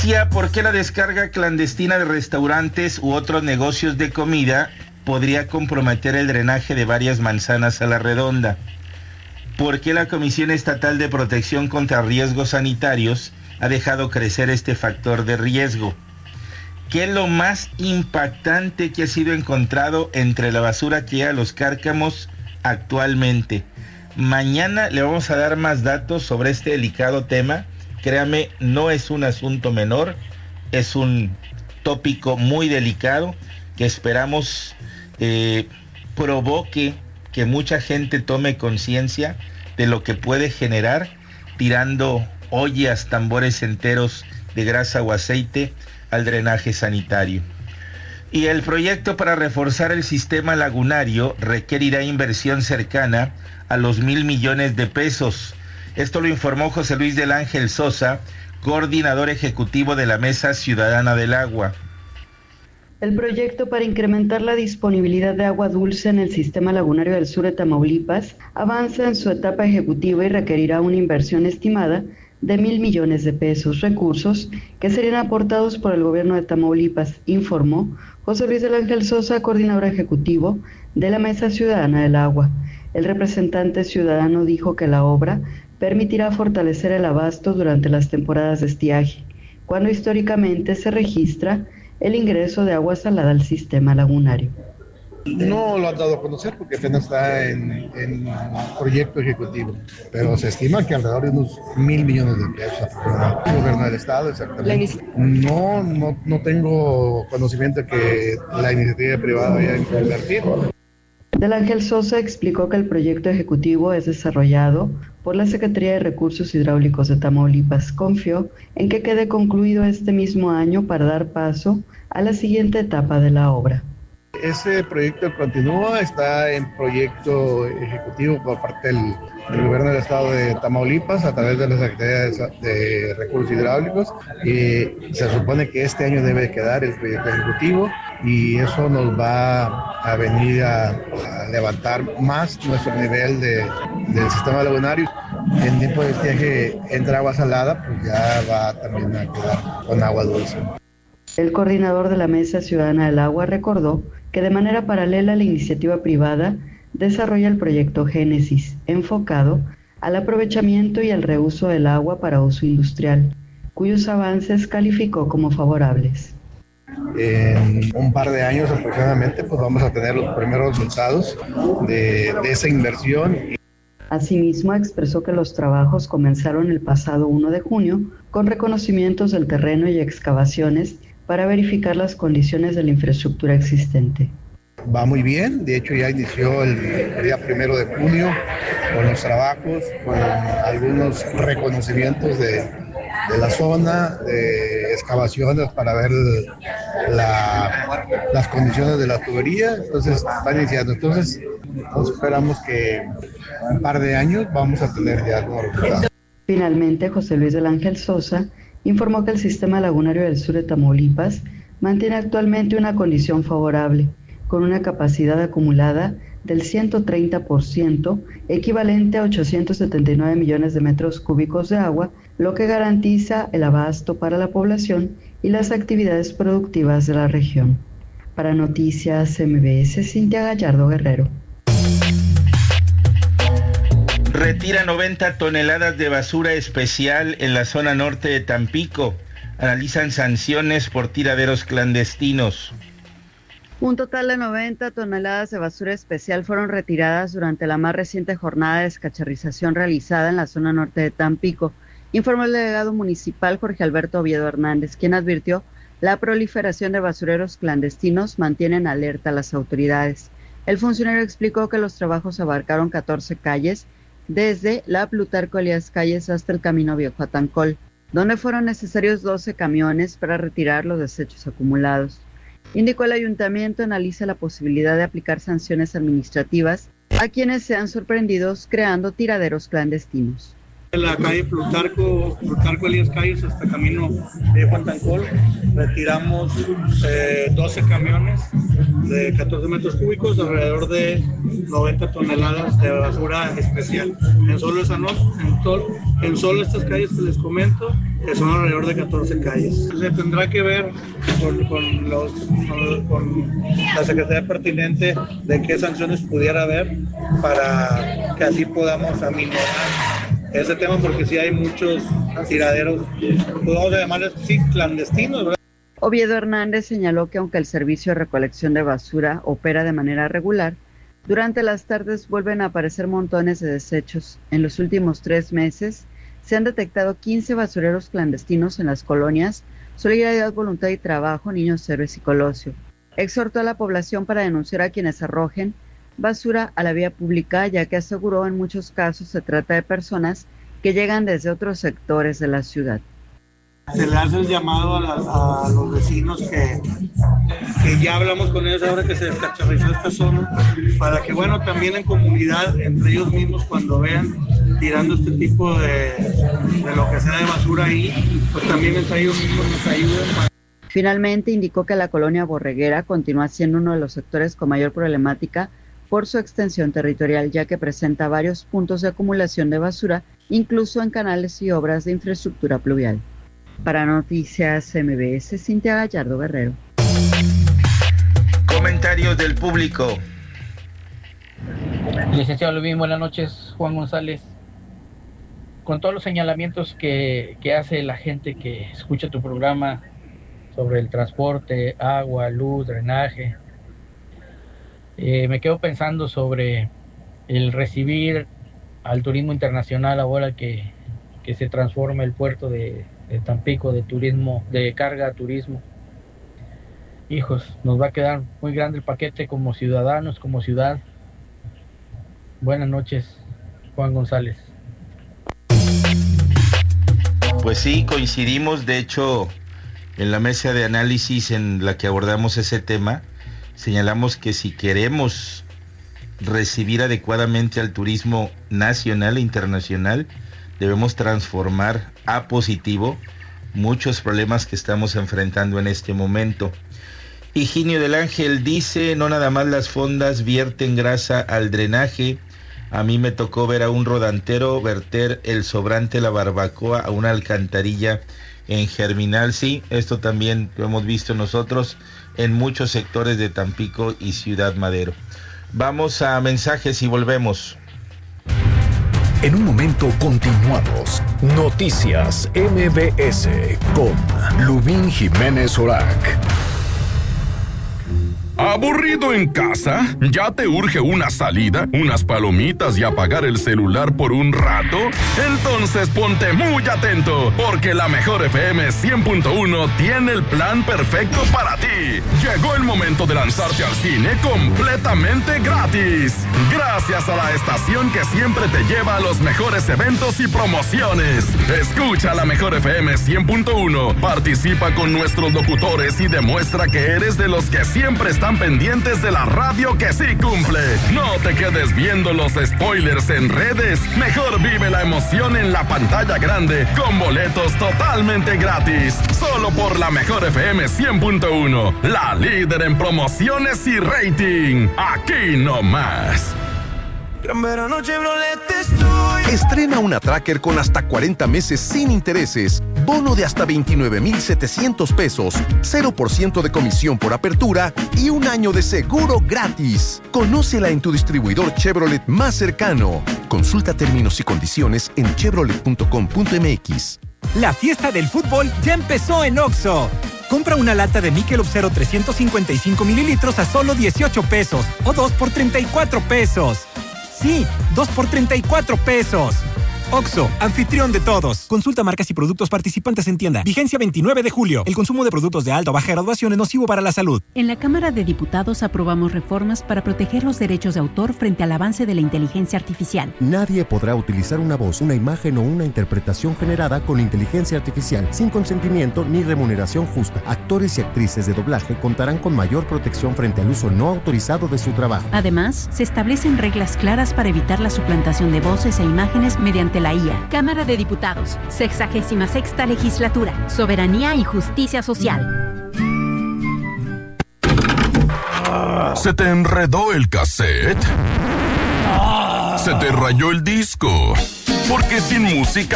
Inicia por qué la descarga clandestina de restaurantes u otros negocios de comida podría comprometer el drenaje de varias manzanas a la redonda. ¿Por qué la Comisión Estatal de Protección contra Riesgos Sanitarios ha dejado crecer este factor de riesgo? ¿Qué es lo más impactante que ha sido encontrado entre la basura que llega a los cárcamos actualmente? Mañana le vamos a dar más datos sobre este delicado tema. Créame, no es un asunto menor, es un tópico muy delicado que esperamos provoque que mucha gente tome conciencia de lo que puede generar tirando ollas, tambores enteros de grasa o aceite al drenaje sanitario. Y el proyecto para reforzar el sistema lagunario requerirá inversión cercana a los 1,000 millones de pesos. Esto lo informó José Luis del Ángel Sosa, coordinador ejecutivo de la Mesa Ciudadana del Agua. El proyecto para incrementar la disponibilidad de agua dulce en el sistema lagunario del sur de Tamaulipas avanza en su etapa ejecutiva y requerirá una inversión estimada de 1,000 millones de pesos, recursos que serían aportados por el gobierno de Tamaulipas, informó José Luis del Ángel Sosa, coordinador ejecutivo de la Mesa Ciudadana del Agua. El representante ciudadano dijo que la obra permitirá fortalecer el abasto durante las temporadas de estiaje, cuando históricamente se registra el ingreso de agua salada al sistema lagunario. No lo han dado a conocer porque apenas está en proyecto ejecutivo, pero se estima que alrededor de unos 1,000 millones de pesos. El gobierno del estado, exactamente. No tengo conocimiento de que la iniciativa privada vaya a invertir. Del Ángel Sosa explicó que el proyecto ejecutivo es desarrollado por la Secretaría de Recursos Hidráulicos de Tamaulipas. Confió en que quede concluido este mismo año para dar paso a la siguiente etapa de la obra. Ese proyecto continúa, está en proyecto ejecutivo por parte del gobierno del estado de Tamaulipas a través de la Secretaría de Recursos Hidráulicos. Se supone que este año debe quedar el proyecto ejecutivo y eso nos va a venir a levantar más nuestro nivel del sistema lagunario. En tiempo de estiaje entra agua salada, pues ya va también a quedar con agua dulce. El coordinador de la Mesa Ciudadana del Agua recordó que de manera paralela a la iniciativa privada desarrolla el proyecto Génesis, enfocado al aprovechamiento y al reuso del agua para uso industrial, cuyos avances calificó como favorables. En un par de años aproximadamente, pues vamos a tener los primeros resultados de esa inversión. Asimismo, expresó que los trabajos comenzaron el pasado 1 de junio con reconocimientos del terreno y excavaciones para verificar las condiciones de la infraestructura existente. Va muy bien, de hecho ya inició el día 1 de junio con los trabajos, con algunos reconocimientos de la zona, de excavaciones para ver las condiciones de la tubería, entonces está iniciando. Entonces esperamos que en un par de años vamos a tener ya nuevos resultados. Finalmente, José Luis del Ángel Sosa informó que el sistema lagunario del sur de Tamaulipas mantiene actualmente una condición favorable, con una capacidad acumulada del 130%, equivalente a 879 millones de metros cúbicos de agua, lo que garantiza el abasto para la población y las actividades productivas de la región. Para Noticias MBS, Cintia Gallardo Guerrero. Retira 90 toneladas de basura especial en la zona norte de Tampico. Analizan sanciones por tiraderos clandestinos. Un total de 90 toneladas de basura especial fueron retiradas durante la más reciente jornada de descacharrización realizada en la zona norte de Tampico, informó el delegado municipal Jorge Alberto Oviedo Hernández, quien advirtió la proliferación de basureros clandestinos mantienen alerta a las autoridades. El funcionario explicó que los trabajos abarcaron 14 calles, desde la Plutarco Elías Calles hasta el Camino Viejo a Tancol, donde fueron necesarios 12 camiones para retirar los desechos acumulados. Indicó el ayuntamiento analiza la posibilidad de aplicar sanciones administrativas a quienes sean sorprendidos creando tiraderos clandestinos. En la calle Plutarco Elías Calles hasta camino de Huantancol, retiramos 12 camiones de 14 metros cúbicos, alrededor de 90 toneladas de basura especial. En solo estas calles que les comento, que son alrededor de 14 calles. Se tendrá que ver con la Secretaría pertinente de qué sanciones pudiera haber para que así podamos aminorar ese tema, porque sí hay muchos tiraderos, podemos llamarles clandestinos, ¿verdad? Oviedo Hernández señaló que aunque el servicio de recolección de basura opera de manera regular, durante las tardes vuelven a aparecer montones de desechos. En los últimos 3 meses se han detectado 15 basureros clandestinos en las colonias Solidaridad, Voluntad y Trabajo, Niños Héroes y Colosio. Exhortó a la población para denunciar a quienes arrojen basura a la vía pública, ya que aseguró en muchos casos se trata de personas que llegan desde otros sectores de la ciudad. Se le hace el llamado a los vecinos que ya hablamos con ellos ahora que se descacharrizó esta zona, para que también en comunidad, entre ellos mismos, cuando vean tirando este tipo de lo que sea de basura ahí, pues también entre ellos mismos nos ayuden. Finalmente indicó que la colonia Borreguera continúa siendo uno de los sectores con mayor problemática por su extensión territorial, ya que presenta varios puntos de acumulación de basura, incluso en canales y obras de infraestructura pluvial. Para Noticias MBS, Cintia Gallardo Guerrero. Comentarios del público. Licenciado Lubín, buenas noches. Juan González. Con todos los señalamientos que hace la gente que escucha tu programa sobre el transporte, agua, luz, drenaje, me quedo pensando sobre el recibir al turismo internacional ahora que se transforma el puerto de Tampico de turismo, de carga a turismo. Hijos, nos va a quedar muy grande el paquete como ciudadanos, como ciudad. Buenas noches, Juan González. Pues sí, coincidimos. De hecho, en la mesa de análisis en la que abordamos ese tema, señalamos que si queremos recibir adecuadamente al turismo nacional e internacional, debemos transformar a positivo muchos problemas que estamos enfrentando en este momento. Higinio del Ángel dice: no nada más las fondas vierten grasa al drenaje. A mí me tocó ver a un rodantero verter el sobrante de la barbacoa a una alcantarilla en Germinal. Sí, esto también lo hemos visto nosotros en muchos sectores de Tampico y Ciudad Madero. Vamos a mensajes y volvemos. En un momento continuamos. Noticias MBS con Lubín Jiménez Orac. ¿Aburrido en casa? ¿Ya te urge una salida, unas palomitas y apagar el celular por un rato? Entonces ponte muy atento, porque la Mejor FM 100.1 tiene el plan perfecto para ti. Llegó el momento de lanzarte al cine completamente gratis. Gracias a la estación que siempre te lleva a los mejores eventos y promociones. Escucha la Mejor FM 100.1, participa con nuestros locutores y demuestra que eres de los que siempre están pendientes de la radio que sí cumple. No te quedes viendo los spoilers en redes. Mejor vive la emoción en la pantalla grande con boletos totalmente gratis. Solo por la Mejor FM 100.1, la líder en promociones y rating. Aquí nomás. Gran verano Chevrolet estoy. Estrena una Tracker con hasta 40 meses sin intereses, bono de hasta 29,700 pesos, 0% de comisión por apertura y un año de seguro gratis. Conócela en tu distribuidor Chevrolet más cercano. Consulta términos y condiciones en chevrolet.com.mx. La fiesta del fútbol ya empezó en Oxxo. Compra una lata de Michelob 0 355 mililitros a solo 18 pesos o 2 por 34 pesos. Sí, 2 por 34 pesos. Oxxo, anfitrión de todos. Consulta marcas y productos participantes en tienda. Vigencia 29 de julio. El consumo de productos de alta o baja graduación es nocivo para la salud. En la Cámara de Diputados aprobamos reformas para proteger los derechos de autor frente al avance de la inteligencia artificial. Nadie podrá utilizar una voz, una imagen o una interpretación generada con inteligencia artificial sin consentimiento ni remuneración justa. Actores y actrices de doblaje contarán con mayor protección frente al uso no autorizado de su trabajo. Además, se establecen reglas claras para evitar la suplantación de voces e imágenes mediante ante la IA. Cámara de Diputados, 66ª Legislatura, Soberanía y Justicia Social. ¿Se te enredó el cassette? ¿Se te rayó el disco? Porque sin música